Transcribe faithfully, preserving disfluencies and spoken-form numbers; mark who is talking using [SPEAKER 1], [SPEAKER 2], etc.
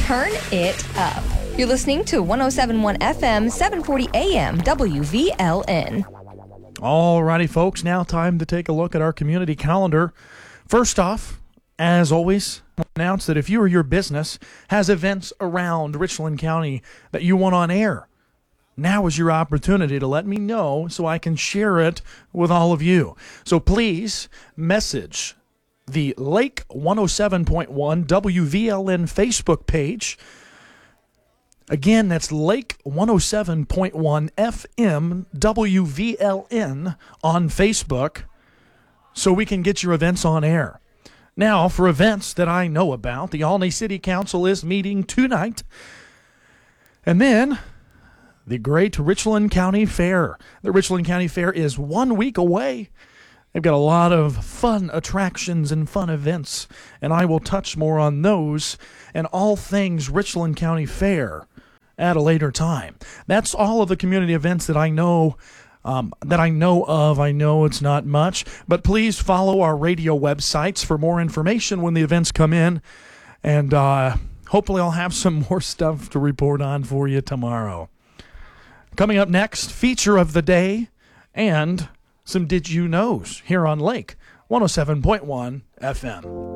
[SPEAKER 1] turn it up. You're listening to one oh seven point one F M, seven forty A M, W V L N.
[SPEAKER 2] All righty, folks, now time to take a look at our community calendar. First off, as always, I'll announce that if you or your business has events around Richland County that you want on air, now is your opportunity to let me know so I can share it with all of you. So please message the Lake one oh seven point one W V L N Facebook page. Again, that's Lake one oh seven point one F M W V L N on Facebook so we can get your events on air. Now, for events that I know about, the Olney City Council is meeting tonight. And then the Great Richland County Fair. The Richland County Fair is one week away. They've got a lot of fun attractions and fun events, and I will touch more on those and all things Richland County Fair at a later time. That's all of the community events that I know um, that I know of. I know it's not much, but please follow our radio websites for more information when the events come in, and uh, hopefully I'll have some more stuff to report on for you tomorrow. Coming up next, feature of the day and some Did You Knows here on Lake one oh seven point one F M.